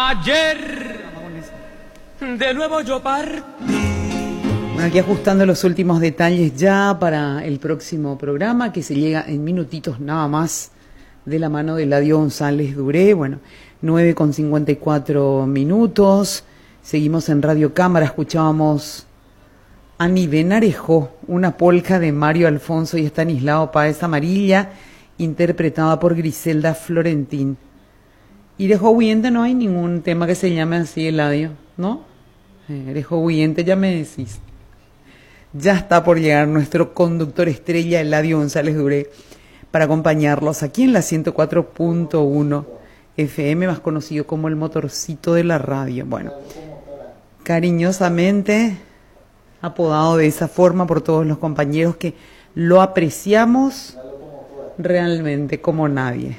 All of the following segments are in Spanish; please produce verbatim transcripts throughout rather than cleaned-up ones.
Ayer, de nuevo yo partí. Bueno, aquí ajustando los últimos detalles ya para el próximo programa, que se llega en minutitos nada más, de la mano de Eladio González Duré. Bueno, nueve con cincuenta y cuatro minutos. Seguimos en Radio Cámara, escuchábamos Ani Benarejo, una polca de Mario Alfonso y Estanislao Páez Amarilla, interpretada por Griselda Florentín. Y de Huyente no hay ningún tema que se llame así, Eladio, ¿no? Eh, de Huyente ya me decís. Ya está por llegar nuestro conductor estrella, Eladio González Duré, para acompañarlos aquí en la ciento cuatro punto uno F M, más conocido como el motorcito de la radio. Bueno, cariñosamente apodado de esa forma por todos los compañeros que lo apreciamos realmente como nadie.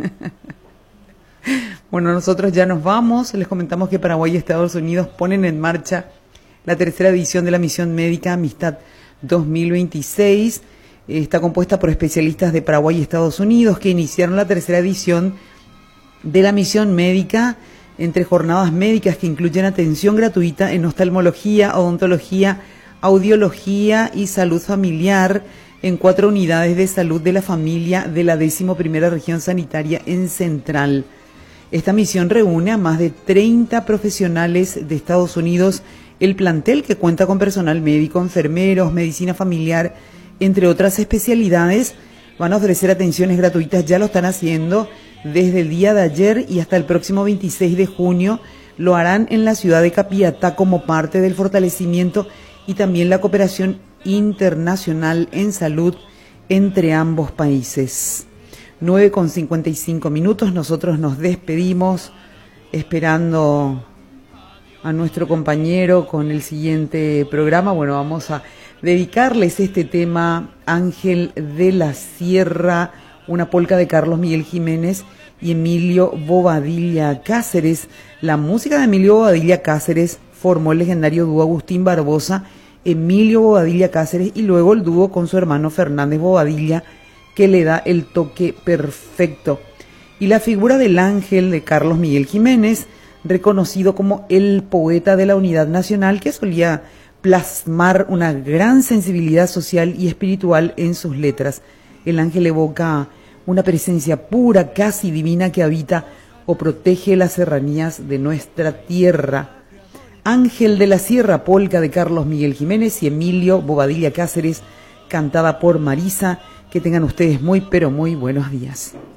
Bueno, nosotros ya nos vamos. Les comentamos que Paraguay y Estados Unidos ponen en marcha la tercera edición de la Misión Médica Amistad dos mil veintiséis. Está compuesta por especialistas de Paraguay y Estados Unidos que iniciaron la tercera edición de la Misión Médica entre jornadas médicas que incluyen atención gratuita en oftalmología, odontología, audiología y salud familiar en cuatro unidades de salud de la familia de la décimo primera región sanitaria en Central. Esta misión reúne a más de treinta profesionales de Estados Unidos. El plantel, que cuenta con personal médico, enfermeros, medicina familiar, entre otras especialidades, van a ofrecer atenciones gratuitas. Ya lo están haciendo desde el día de ayer y hasta el próximo veintiséis de junio. Lo harán en la ciudad de Capiatá como parte del fortalecimiento y también la cooperación internacional en salud entre ambos países. nueve con cincuenta y cinco minutos, nosotros nos despedimos esperando a nuestro compañero con el siguiente programa. Bueno, vamos a dedicarles este tema, Ángel de la Sierra, una polca de Carlos Miguel Jiménez y Emilio Bobadilla Cáceres. La música de Emilio Bobadilla Cáceres formó el legendario dúo Agustín Barbosa, Emilio Bobadilla Cáceres, y luego el dúo con su hermano Fernández Bobadilla, que le da el toque perfecto. Y la figura del ángel de Carlos Miguel Jiménez, reconocido como el poeta de la unidad nacional, que solía plasmar una gran sensibilidad social y espiritual en sus letras. El ángel evoca una presencia pura, casi divina, que habita o protege las serranías de nuestra tierra. Ángel de la Sierra, polca de Carlos Miguel Jiménez y Emilio Bobadilla Cáceres, cantada por Marisa. Que tengan ustedes muy, pero muy buenos días.